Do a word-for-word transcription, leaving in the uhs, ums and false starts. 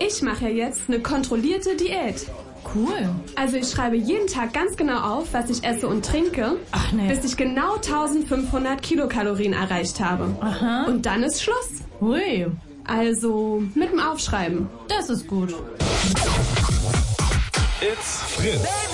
Ich mache ja jetzt eine kontrollierte Diät. Cool. Also ich schreibe jeden Tag ganz genau auf, was ich esse und trinke, Ach, nee. bis ich genau eintausendfünfhundert Kilokalorien erreicht habe. Aha. Und dann ist Schluss. Hui. Also mit dem Aufschreiben. Das ist gut. It's Fritz.